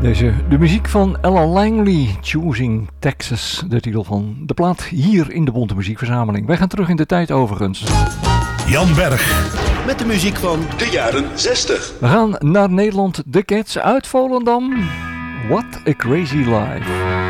De muziek van Ella Langley, Choosing Texas, de titel van de plaat hier in de Bonte Muziekverzameling. Wij gaan terug in de tijd overigens. Jan Berg met de muziek van de jaren 60. We gaan naar Nederland, de Cats uit Volendam. What a Crazy Life.